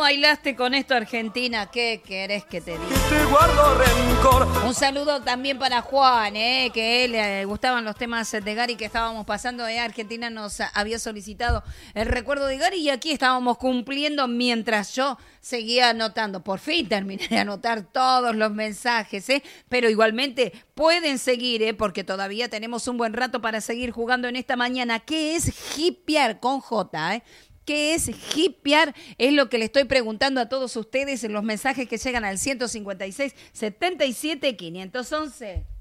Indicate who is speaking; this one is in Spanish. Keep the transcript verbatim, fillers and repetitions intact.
Speaker 1: bailaste con esto, Argentina. ¿Qué querés que te diga?
Speaker 2: Te guardo rencor.
Speaker 1: Un saludo también para Juan, eh, que él le gustaban los temas de Gary que estábamos pasando. Eh, Argentina nos había solicitado el recuerdo de Gary y aquí estábamos cumpliendo mientras yo seguía anotando. Por fin terminé de anotar todos los mensajes, eh, pero igualmente pueden seguir, eh, porque todavía tenemos un buen rato para seguir jugando en esta mañana. ¿Qué es hipear con J? Eh? ¿Qué es hipear? Es lo que le estoy preguntando a todos ustedes en los mensajes que llegan al ciento cincuenta y seis, setenta y siete, quinientos once.